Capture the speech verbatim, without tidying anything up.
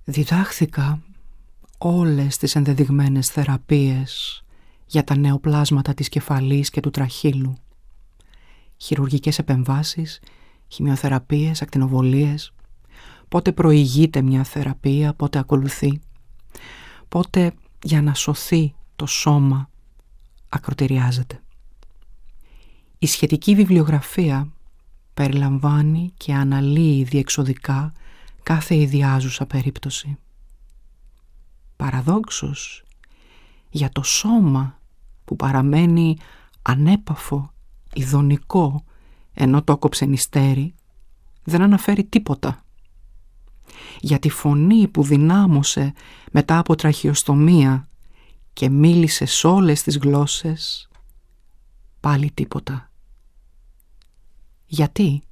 Διδάχθηκα όλες τις ενδεδειγμένες θεραπείες για τα νεοπλάσματα της κεφαλής και του τραχύλου. Χειρουργικές επεμβάσεις, χημειοθεραπείες, ακτινοβολίες. Πότε προηγείται μια θεραπεία, πότε ακολουθεί. Πότε για να σωθεί το σώμα ακροτηριάζεται. Η σχετική βιβλιογραφία περιλαμβάνει και αναλύει διεξοδικά κάθε ιδιάζουσα περίπτωση. Παραδόξως, για το σώμα που παραμένει ανέπαφο, ειδονικό, ενώ το κόψε νηστέρι, δεν αναφέρει τίποτα. Για τη φωνή που δυνάμωσε μετά από τραχιοστομία και μίλησε σ' όλες τις γλώσσες, πάλι τίποτα. Γιατί?